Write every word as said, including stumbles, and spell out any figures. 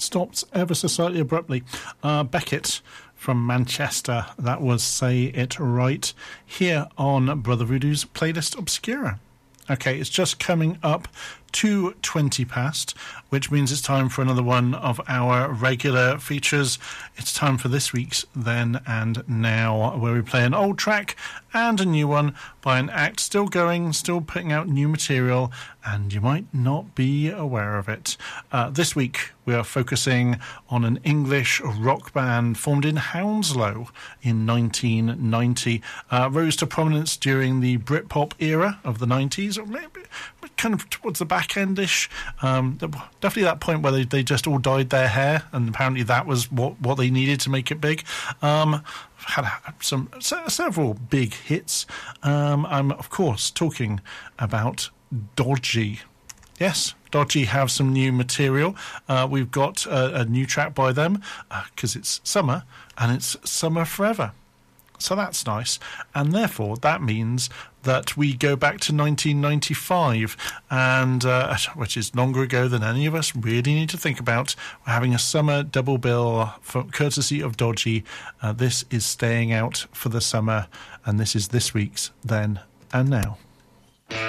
stopped ever so slightly abruptly. Uh, Beckett from Manchester, that was Say It Right, here on Brother Voodoo's Playlist Obscura. Okay, it's just coming up to twenty past, which means it's time for another one of our regular features. It's time for this week's Then and Now, where we play an old track and a new one by an act still going, still putting out new material, and you might not be aware of it. Uh, this week, we are focusing on an English rock band formed in Hounslow in nineteen ninety. Uh, rose to prominence during the Britpop era of the nineties, or maybe kind of towards the back endish. Um, definitely that point where they, they just all dyed their hair, and apparently that was what, what they needed to make it big. Um, had some several big hits. Um, I'm, of course, talking about Dodgy. Yes, Dodgy have some new material. Uh, we've got a, a new track by them because uh, it's summer, and it's Summer Forever. So that's nice. And therefore, that means that we go back to nineteen ninety-five, and uh, which is longer ago than any of us really need to think about. We're having a summer double bill for courtesy of Dodgy. Uh, this is Staying Out for the Summer, and this is this week's Then and Now.